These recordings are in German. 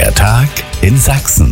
Der Tag in Sachsen.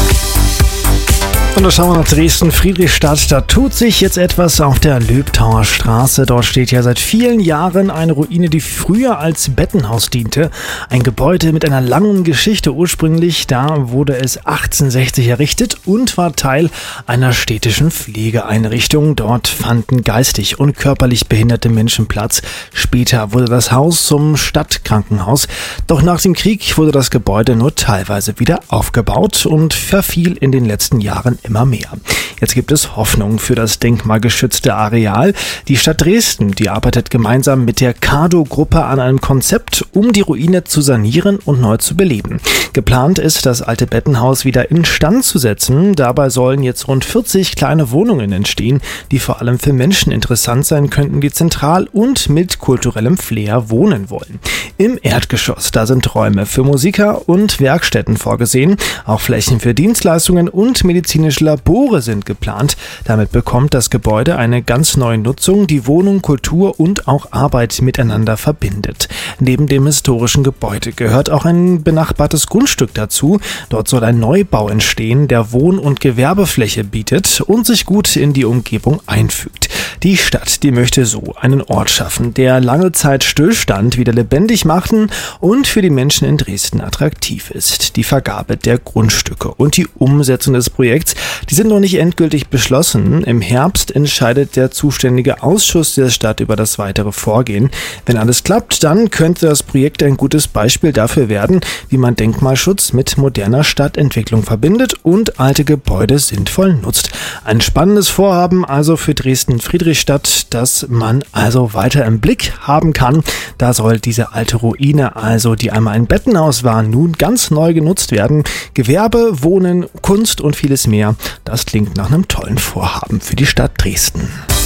Und da schauen wir nach Dresden-Friedrichstadt. Da tut sich jetzt etwas auf der Löbtauer Straße. Dort steht ja seit vielen Jahren eine Ruine, die früher als Bettenhaus diente. Ein Gebäude mit einer langen Geschichte. Ursprünglich, da wurde es 1860 errichtet und war Teil einer städtischen Pflegeeinrichtung. Dort fanden geistig und körperlich behinderte Menschen Platz. Später wurde das Haus zum Stadtkrankenhaus. Doch nach dem Krieg wurde das Gebäude nur teilweise wieder aufgebaut und verfiel in den letzten Jahren immer mehr. Jetzt gibt es Hoffnung für das denkmalgeschützte Areal. Die Stadt Dresden, die arbeitet gemeinsam mit der Kado-Gruppe an einem Konzept, um die Ruine zu sanieren und neu zu beleben. Geplant ist, das alte Bettenhaus wieder instand zu setzen. Dabei sollen jetzt rund 40 kleine Wohnungen entstehen, die vor allem für Menschen interessant sein könnten, die zentral und mit kulturellem Flair wohnen wollen. Im Erdgeschoss, da sind Räume für Musiker und Werkstätten vorgesehen. Auch Flächen für Dienstleistungen und medizinische Labore sind geplant. Damit bekommt das Gebäude eine ganz neue Nutzung, die Wohnung, Kultur und auch Arbeit miteinander verbindet. Neben dem historischen Gebäude gehört auch ein benachbartes Grundstück dazu. Dort soll ein Neubau entstehen, der Wohn- und Gewerbefläche bietet und sich gut in die Umgebung einfügt. Die Stadt, die möchte so einen Ort schaffen, der lange Zeit stillstand, wieder lebendig machen und für die Menschen in Dresden attraktiv ist. Die Vergabe der Grundstücke und die Umsetzung des Projekts, die sind noch nicht endgültig beschlossen. Im Herbst entscheidet der zuständige Ausschuss der Stadt über das weitere Vorgehen. Wenn alles klappt, dann könnte das Projekt ein gutes Beispiel dafür werden, wie man Denkmalschutz mit moderner Stadtentwicklung verbindet und alte Gebäude sinnvoll nutzt. Ein spannendes Vorhaben also für Dresden-Friedrichstadt, das man also weiter im Blick haben kann. Da soll diese alte Ruine, also die einmal ein Bettenhaus war, nun ganz neu genutzt werden. Gewerbe, Wohnen, Kunst und vieles mehr. Das klingt nach einem tollen Vorhaben für die Stadt Dresden.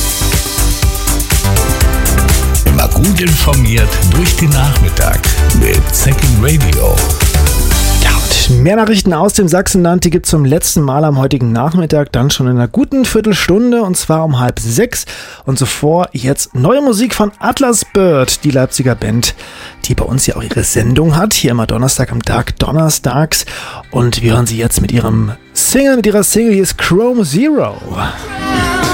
Immer gut informiert durch den Nachmittag mit Second Radio. Mehr Nachrichten aus dem Sachsenland, die gibt es zum letzten Mal am heutigen Nachmittag, dann schon in einer guten Viertelstunde und zwar um 5:30. Und zuvor jetzt neue Musik von Atlas Bird, die Leipziger Band, die bei uns ja auch ihre Sendung hat, hier immer Donnerstag am Tag, donnerstags. Und wir hören sie jetzt mit ihrer Single, hier ist Chrome Zero.